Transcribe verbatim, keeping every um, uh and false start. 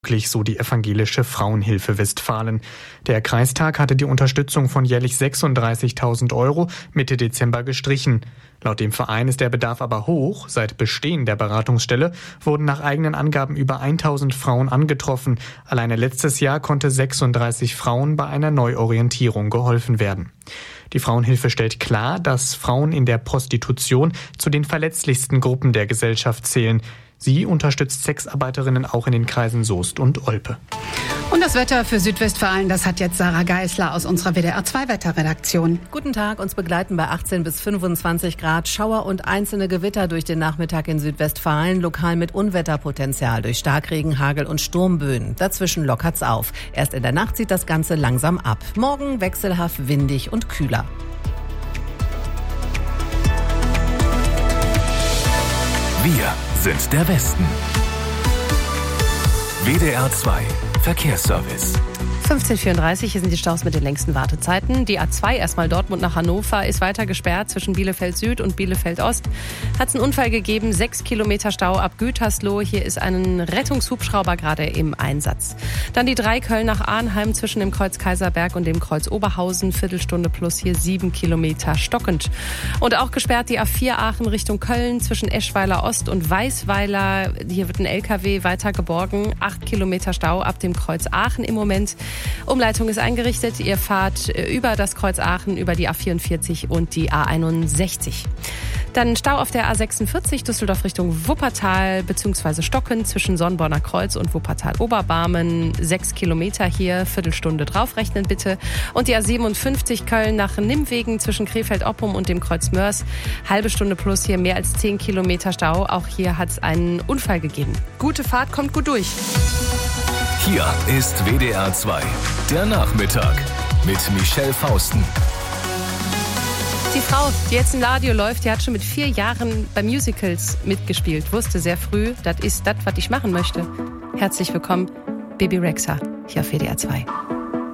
So die Evangelische Frauenhilfe Westfalen. Der Kreistag hatte die Unterstützung von jährlich sechsunddreißigtausend Euro Mitte Dezember gestrichen. Laut dem Verein ist der Bedarf aber hoch. Seit Bestehen der Beratungsstelle wurden nach eigenen Angaben über tausend Frauen angetroffen. Alleine letztes Jahr konnte sechsunddreißig Frauen bei einer Neuorientierung geholfen werden. Die Frauenhilfe stellt klar, dass Frauen in der Prostitution zu den verletzlichsten Gruppen der Gesellschaft zählen. Sie unterstützt Sexarbeiterinnen auch in den Kreisen Soest und Olpe. Und das Wetter für Südwestfalen, das hat jetzt Sarah Geisler aus unserer W D R zwei Wetterredaktion. Guten Tag, uns begleiten bei achtzehn bis fünfundzwanzig Grad Schauer und einzelne Gewitter durch den Nachmittag in Südwestfalen, lokal mit Unwetterpotenzial durch Starkregen, Hagel und Sturmböen. Dazwischen lockert's auf. Erst in der Nacht zieht das Ganze langsam ab. Morgen wechselhaft windig und kühler. Wir sind der Westen. W D R zwei Verkehrsservice. fünfzehn Uhr vierunddreißig, hier sind die Staus mit den längsten Wartezeiten. Die A zwei, erstmal Dortmund nach Hannover, ist weiter gesperrt zwischen Bielefeld Süd und Bielefeld Ost. Hat es einen Unfall gegeben, sechs Kilometer Stau ab Gütersloh. Hier ist ein Rettungshubschrauber gerade im Einsatz. Dann die drei Köln nach Arnheim zwischen dem Kreuz Kaiserberg und dem Kreuz Oberhausen. Viertelstunde plus hier sieben Kilometer stockend. Und auch gesperrt die A vier Aachen Richtung Köln zwischen Eschweiler Ost und Weißweiler. Hier wird ein L K W weiter geborgen. Acht Kilometer Stau ab dem Kreuz Aachen im Moment. Umleitung ist eingerichtet. Ihr fahrt über das Kreuz Aachen, über die A vierundvierzig und die A einundsechzig. Dann Stau auf der A sechsundvierzig, Düsseldorf Richtung Wuppertal bzw. Stocken zwischen Sonnborner Kreuz und Wuppertal-Oberbarmen. Sechs Kilometer hier, Viertelstunde draufrechnen bitte. Und die A siebenundfünfzig Köln nach Nimwegen zwischen Krefeld-Oppum und dem Kreuz Mörs. Halbe Stunde plus hier, mehr als zehn Kilometer Stau. Auch hier hat es einen Unfall gegeben. Gute Fahrt, kommt gut durch. Hier ist W D R zwei, der Nachmittag mit Michelle Fausten. Die Frau, die jetzt im Radio läuft, die hat schon mit vier Jahren bei Musicals mitgespielt. Wusste sehr früh, das ist das, was ich machen möchte. Herzlich willkommen, Bebe Rexha, hier auf W D R zwei.